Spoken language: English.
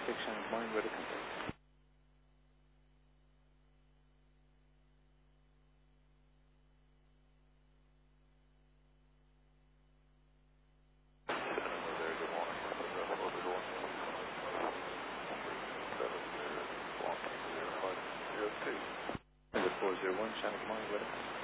Shannon, good morning, ready to contact. Number 401, Shannon, good morning, ready.